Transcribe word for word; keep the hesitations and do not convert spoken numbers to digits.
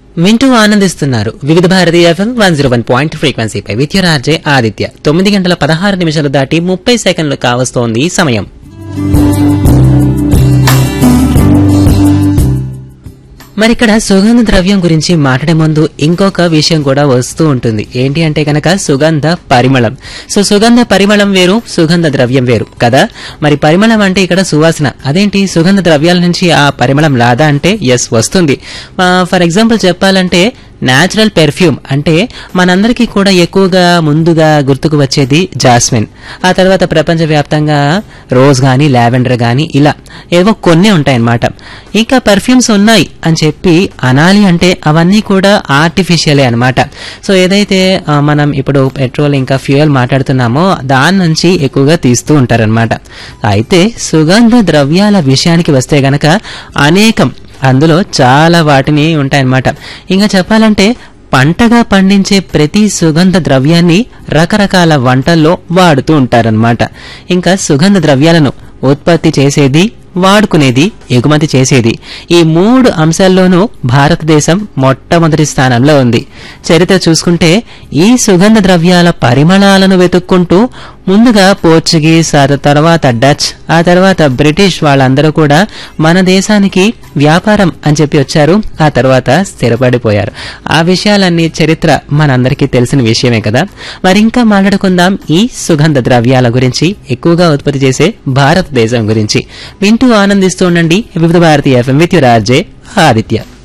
వింటూ ఆనందిస్తున్నారు వివిధ భారతీయ FM one zero one point ఫ్రీక్వెన్సీపై with your RJ Aditya. తొమ్మిది గంటల పదహారు నిమిషాలు దాటి ముప్పై సెకండ్లు కావస్తోంది సమయం. మరి ఇక్కడ సుగంధ ద్రవ్యం గురించి మాట్లాడే ముందు ఇంకొక విషయం కూడా వస్తూ ఉంటుంది. ఏంటి అంటే కనుక సుగంధ పరిమళం. సో సుగంధ పరిమళం వేరు, సుగంధ ద్రవ్యం వేరు కదా. మరి పరిమళం అంటే ఇక్కడ సువాసన. అదేంటి సుగంధ ద్రవ్యాల నుంచి ఆ పరిమళం రాదా అంటే ఎస్ వస్తుంది. ఫర్ ఎగ్జాంపుల్ చెప్పాలంటే న్యాచురల్ పెర్ఫ్యూమ్ అంటే మనందరికీ కూడా ఎక్కువగా ముందుగా గుర్తుకు వచ్చేది జాస్మిన్. ఆ తర్వాత ప్రపంచవ్యాప్తంగా రోజ్ గానీ లావెండర్ గానీ ఇలా ఏవో కొన్ని ఉంటాయన్నమాట. ఇంకా పర్ఫ్యూమ్స్ ఉన్నాయి అని చెప్పి అనాలి అంటే అవన్నీ కూడా ఆర్టిఫిషియలే అనమాట. సో ఏదైతే మనం ఇప్పుడు పెట్రోల్ ఇంకా ఫ్యూయల్ మాట్లాడుతున్నామో దాని నుంచి ఎక్కువగా తీస్తూ ఉంటారనమాట. అయితే సుగంధ ద్రవ్యాల విషయానికి వస్తే గనక అనేకం అందులో చాలా వాటిని ఉంటాయన్నమాట. ఇంకా చెప్పాలంటే పంటగా పండించే ప్రతి సుగంధ ద్రవ్యాన్ని రకరకాల వంటల్లో వాడుతూ ఉంటారన్నమాట. ఇంకా సుగంధ ద్రవ్యాలను ఉత్పత్తి చేసేది, వాడుకునేది, ఎగుమతి చేసేది ఈ మూడు అంశాల్లోనూ భారతదేశం మొట్టమొదటి స్థానంలో ఉంది. చరిత్ర చూసుకుంటే ఈ సుగంధ ద్రవ్యాల పరిమళాలను వెతుక్కుంటూ ముందుగా పోర్చుగీస్, ఆ తర్వాత డచ్, ఆ తర్వాత బ్రిటిష్ వాళ్ళందరూ కూడా మన దేశానికి వ్యాపారం అని చెప్పి వచ్చారు. ఆ తర్వాత స్థిరపడిపోయారు. ఆ విషయాలన్నీ చరిత్ర మనందరికీ తెలిసిన విషయమే కదా. మరి ఇంకా మాట్లాడుకుందాం ఈ సుగంధ ద్రవ్యాల గురించి, ఎక్కువగా ఉత్పత్తి చేసే భారతదేశం గురించి. వింటూ ఆనందిస్తూ ఉండండి వివిధ భారతీయ FM with your RJ Aditya.